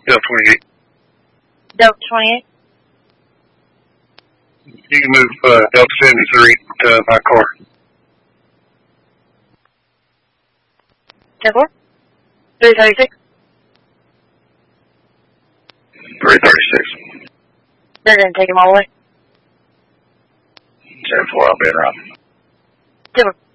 Delta 28. Delta 28. You can move Delta 73 to my car. 10-4. 336. 336. They're going to take him all the way. 10-4, I'll be around. 10-4.